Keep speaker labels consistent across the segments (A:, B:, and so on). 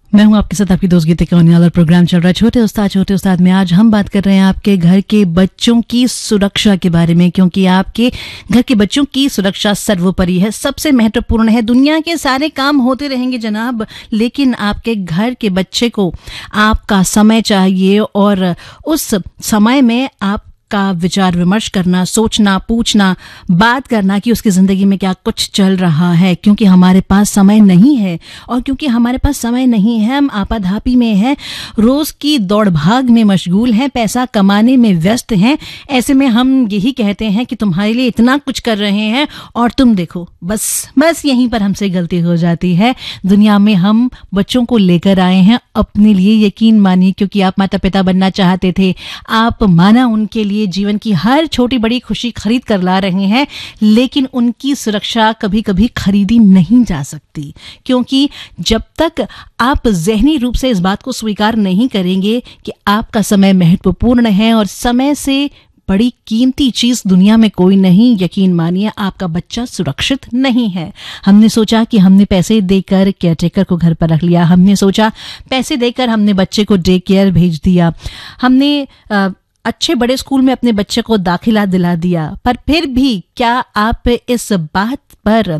A: मैं हूं आपके साथ आपकी दोस्त गीता कौनियाल और प्रोग्राम चल रहा है छोटे उस्ताद में। आज हम बात कर रहे हैं आपके घर के बच्चों की सुरक्षा के बारे में, क्योंकि आपके घर के बच्चों की सुरक्षा सर्वोपरि है, सबसे महत्वपूर्ण है। दुनिया के सारे काम होते रहेंगे जनाब, लेकिन आपके घर के बच्चे को आपका समय चाहिए और उस समय में आप का विचार विमर्श करना, सोचना, पूछना, बात करना कि उसकी जिंदगी में क्या कुछ चल रहा है। क्योंकि हमारे पास समय नहीं है, और क्योंकि हमारे पास समय नहीं है, हम आपाधापी में हैं, रोज की दौड़ भाग में मशगूल हैं, पैसा कमाने में व्यस्त हैं। ऐसे में हम यही कहते हैं कि तुम्हारे लिए इतना कुछ कर रहे हैं और तुम देखो, बस यहीं पर हमसे गलती हो जाती है। दुनिया में हम बच्चों को लेकर आए हैं अपने लिए, यकीन मानिए, क्योंकि आप माता पिता बनना चाहते थे। आप माना उनके लिए जीवन की हर छोटी बड़ी खुशी खरीद कर ला रहे हैं, लेकिन उनकी सुरक्षा कभी कभी खरीदी नहीं जा सकती, क्योंकि जब तक आप ज़हनी रूप से इस बात को स्वीकार नहीं करेंगे कि आपका समय महत्वपूर्ण है और समय से बड़ी कीमती चीज दुनिया में कोई नहीं, यकीन मानिए आपका बच्चा सुरक्षित नहीं है। हमने सोचा कि हमने पैसे देकर केयरटेकर को घर पर रख लिया, हमने सोचा पैसे देकर हमने बच्चे को डे केयर भेज दिया, हमने अच्छे बड़े स्कूल में अपने बच्चे को दाखिला दिला दिया, पर फिर भी क्या आप इस बात पर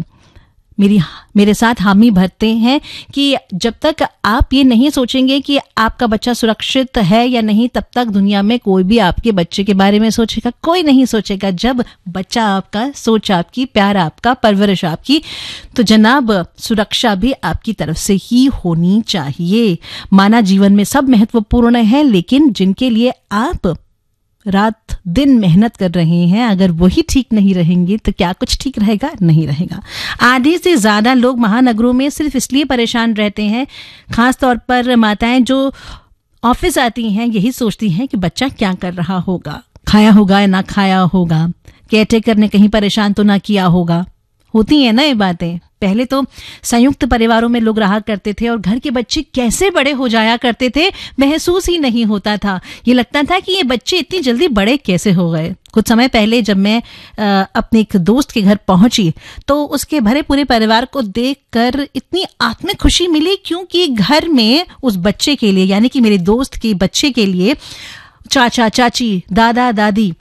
A: मेरे साथ हामी भरते हैं कि जब तक आप ये नहीं सोचेंगे कि आपका बच्चा सुरक्षित है या नहीं, तब तक दुनिया में कोई भी आपके बच्चे के बारे में सोचेगा? कोई नहीं सोचेगा। जब बच्चा आपका, सोच आपकी, प्यार आपका, परवरिश आपकी, तो जनाब सुरक्षा भी आपकी तरफ से ही होनी चाहिए। माना जीवन में सब महत्वपूर्ण है, लेकिन जिनके लिए आप रात दिन मेहनत कर रहे हैं, अगर वही ठीक नहीं रहेंगे तो क्या कुछ ठीक रहेगा? नहीं रहेगा। आधे से ज्यादा लोग महानगरों में सिर्फ इसलिए परेशान रहते हैं, खास तौर पर माताएं जो ऑफिस आती हैं, यही सोचती हैं कि बच्चा क्या कर रहा होगा, खाया होगा या ना खाया होगा, केयरटेकर ने कहीं परेशान तो ना किया होगा। होती है ना ये बातें। पहले तो संयुक्त परिवारों में लोग रहा करते थे और घर के बच्चे कैसे बड़े हो जाया करते थे महसूस ही नहीं होता था। ये लगता था कि ये बच्चे इतनी जल्दी बड़े कैसे हो गए। कुछ समय पहले जब मैं अपने एक दोस्त के घर पहुंची तो उसके भरे पूरे परिवार को देखकर इतनी आत्मिक खुशी मिली, क्योंकि घर में उस बच्चे के लिए, यानी कि मेरे दोस्त के बच्चे के लिए, चाचा चाची, दादा दादी,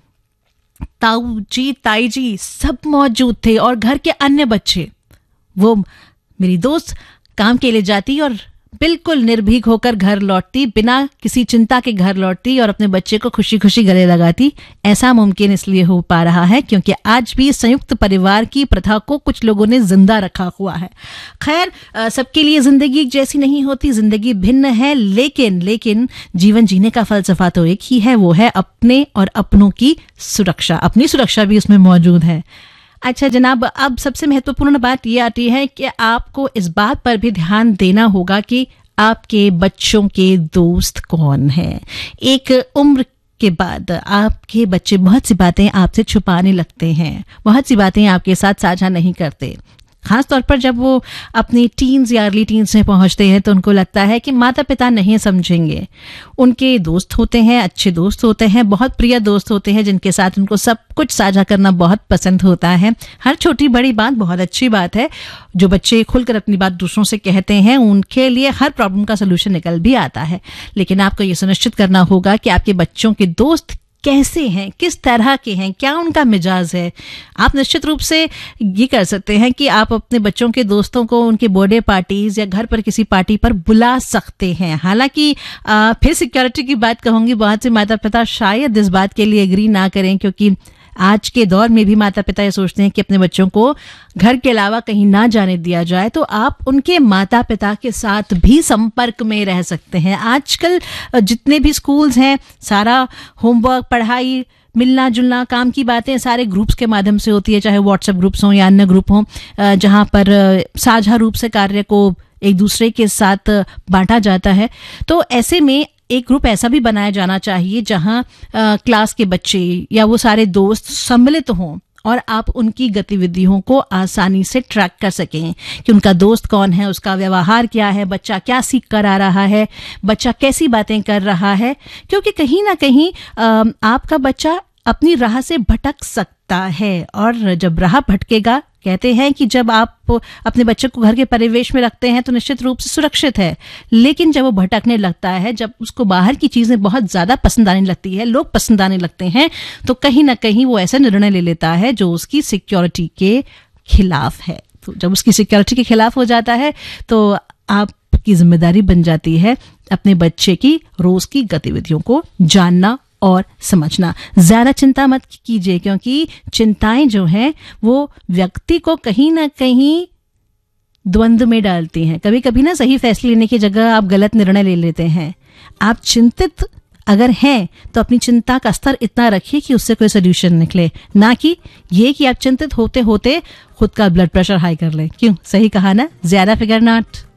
A: ताऊ जी, ताई जी सब मौजूद थे। और घर के अन्य बच्चे, वो मेरी दोस्त काम के लिए जाती और बिल्कुल निर्भीक होकर घर लौटती, बिना किसी चिंता के घर लौटती और अपने बच्चे को खुशी खुशी गले लगाती। ऐसा मुमकिन इसलिए हो पा रहा है क्योंकि आज भी संयुक्त परिवार की प्रथा को कुछ लोगों ने जिंदा रखा हुआ है। खैर, सबके लिए जिंदगी जैसी नहीं होती, जिंदगी भिन्न है, लेकिन जीवन जीने का फलसफा तो एक ही है, वो है अपने और अपनों की सुरक्षा। अपनी सुरक्षा भी उसमें मौजूद है। अच्छा जनाब, अब सबसे महत्वपूर्ण बात यह आती है कि आपको इस बात पर भी ध्यान देना होगा कि आपके बच्चों के दोस्त कौन हैं। एक उम्र के बाद आपके बच्चे बहुत सी बातें आपसे छुपाने लगते हैं, बहुत सी बातें आपके साथ साझा नहीं करते। खास तौर पर जब वो अपनी टीन्स या अर्ली टीन्स में पहुंचते हैं तो उनको लगता है कि माता पिता नहीं समझेंगे। उनके दोस्त होते हैं, अच्छे दोस्त होते हैं, बहुत प्रिय दोस्त होते हैं, जिनके साथ उनको सब कुछ साझा करना बहुत पसंद होता है। हर छोटी बड़ी बात बहुत अच्छी बात है। जो बच्चे खुलकर अपनी बात दूसरों से कहते हैं, उनके लिए हर प्रॉब्लम का सलूशन निकल भी आता है। लेकिन आपको ये सुनिश्चित करना होगा कि आपके बच्चों के दोस्त कैसे हैं, किस तरह के हैं, क्या उनका मिजाज है। आप निश्चित रूप से ये कर सकते हैं कि आप अपने बच्चों के दोस्तों को उनके बर्थडे पार्टीज या घर पर किसी पार्टी पर बुला सकते हैं। हालांकि फिर सिक्योरिटी की बात कहूंगी, बहुत से माता पिता शायद इस बात के लिए एग्री ना करें, क्योंकि आज के दौर में भी माता पिता ये सोचते हैं कि अपने बच्चों को घर के अलावा कहीं ना जाने दिया जाए। तो आप उनके माता पिता के साथ भी संपर्क में रह सकते हैं। आजकल जितने भी स्कूल्स हैं, सारा होमवर्क, पढ़ाई, मिलना जुलना, काम की बातें सारे ग्रुप्स के माध्यम से होती है, चाहे व्हाट्सएप ग्रुप्स हों या अन्य ग्रुप हों, जहां पर साझा रूप से कार्य को एक दूसरे के साथ बांटा जाता है। तो ऐसे में एक ग्रुप ऐसा भी बनाया जाना चाहिए जहां क्लास के बच्चे या वो सारे दोस्त सम्मिलित हों और आप उनकी गतिविधियों को आसानी से ट्रैक कर सकें कि उनका दोस्त कौन है, उसका व्यवहार क्या है, बच्चा क्या सीख कर आ रहा है, बच्चा कैसी बातें कर रहा है। क्योंकि कहीं ना कहीं आपका बच्चा अपनी राह से भटक सकता है, और जब राह भटकेगा कहते हैं कि जब आप अपने बच्चे को घर के परिवेश में रखते हैं तो निश्चित रूप से सुरक्षित है, लेकिन जब वो भटकने लगता है, जब उसको बाहर की चीजें बहुत ज्यादा पसंद आने लगती है, लोग पसंद आने लगते हैं, तो कहीं ना कहीं वो ऐसा निर्णय ले लेता है जो उसकी सिक्योरिटी के खिलाफ है। तो जब उसकी सिक्योरिटी के खिलाफ हो जाता है तो आपकी जिम्मेदारी बन जाती है अपने बच्चे की रोज की गतिविधियों को जानना और समझना। ज्यादा चिंता मत कीजिए, क्योंकि चिंताएं जो हैं वो व्यक्ति को कहीं ना कहीं द्वंद्व में डालती हैं। कभी कभी ना सही फैसले लेने की जगह आप गलत निर्णय ले लेते हैं। आप चिंतित अगर हैं तो अपनी चिंता का स्तर इतना रखिए कि उससे कोई सोल्यूशन निकले, ना कि ये कि आप चिंतित होते होते खुद का ब्लड प्रेशर हाई कर लें। क्यों? सही कहा ना, ज्यादा फिगर नॉट।